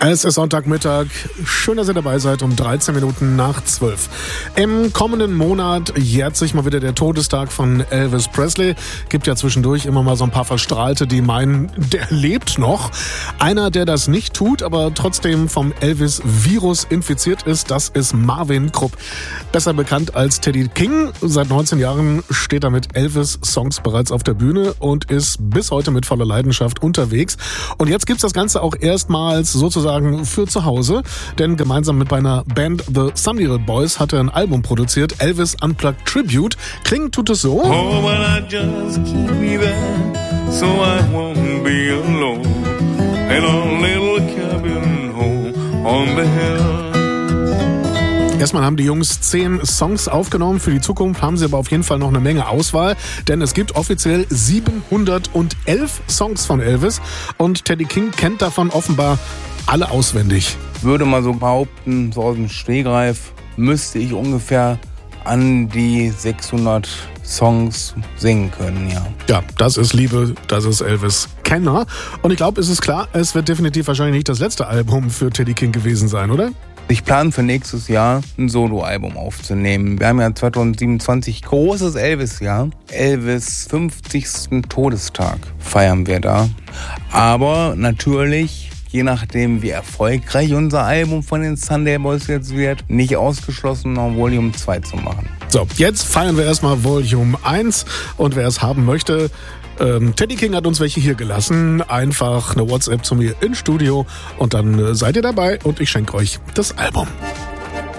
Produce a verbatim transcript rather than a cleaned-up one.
Es ist Sonntagmittag. Schön, dass ihr dabei seid um dreizehn Minuten nach zwölf. Im kommenden Monat jährt sich mal wieder der Todestag von Elvis Presley. Gibt ja zwischendurch immer mal so ein paar Verstrahlte, die meinen, der lebt noch. Einer, der das nicht tut, aber trotzdem vom Elvis-Virus infiziert ist, das ist Marvin Krupp. Besser bekannt als Teddy King. Seit neunzehn Jahren steht er mit Elvis-Songs bereits auf der Bühne und ist bis heute mit voller Leidenschaft unterwegs. Und jetzt gibt's das Ganze auch erstmals sozusagen für zu Hause, denn gemeinsam mit meiner Band The Sunny Boys hat er ein Album produziert, Elvis Unplugged Tribute. Klingen tut es so. Oh, but I just keep me there, so I won't be alone, in a little cabin home on the hill. Erstmal haben die Jungs zehn Songs aufgenommen. Für die Zukunft haben sie aber auf jeden Fall noch eine Menge Auswahl, denn es gibt offiziell siebenhundertelf Songs von Elvis und Teddy King kennt davon offenbar alle auswendig. Würde mal so behaupten, so aus dem Stegreif, müsste ich ungefähr an die sechshundert Songs singen können, ja. Ja, das ist Liebe, das ist Elvis-Kenner. Und ich glaube, es ist klar, es wird definitiv wahrscheinlich nicht das letzte Album für Teddy King gewesen sein, oder? Ich plane für nächstes Jahr ein Soloalbum aufzunehmen. Wir haben ja zwanzig siebenundzwanzig großes Elvis-Jahr. Elvis fünfzigsten Todestag feiern wir da. Aber natürlich, je nachdem wie erfolgreich unser Album von den Sunday Boys jetzt wird, nicht ausgeschlossen, noch Volume zwei zu machen. So, jetzt feiern wir erstmal Volume eins und wer es haben möchte, ähm, Teddy King hat uns welche hier gelassen. Einfach eine WhatsApp zu mir ins Studio und dann äh, seid ihr dabei und ich schenke euch das Album.